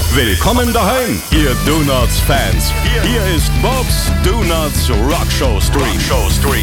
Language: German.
Willkommen daheim, ihr Donuts-Fans. Hier ist Bob's Donuts Rockshow Stream.